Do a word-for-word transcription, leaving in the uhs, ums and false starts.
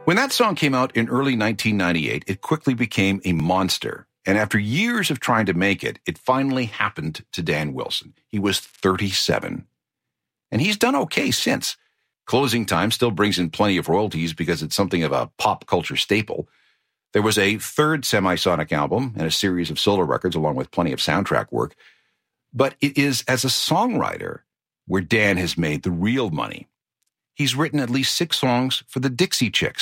When that song came out in early nineteen ninety-eight, it quickly became a monster. And after years of trying to make it, it finally happened to Dan Wilson. He was thirty-seven. And he's done okay since. Closing Time still brings in plenty of royalties because it's something of a pop culture staple. There was a third Semisonic album and a series of solo records along with plenty of soundtrack work. But it is as a songwriter where Dan has made the real money. He's written at least six songs for the Dixie Chicks.